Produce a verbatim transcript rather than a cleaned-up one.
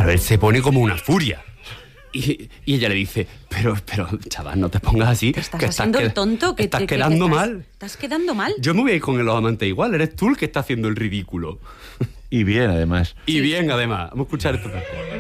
claro, él se pone como una furia. Y, y ella le dice, pero, pero, chaval, no te pongas así. ¿Te estás que haciendo estás el tonto? Que estás te, que quedando te estás, mal. ¿Estás quedando mal? Yo me voy a ir con los amantes igual. Eres tú el que está haciendo el ridículo. Y bien, además. Y bien, además. Vamos a escuchar esto.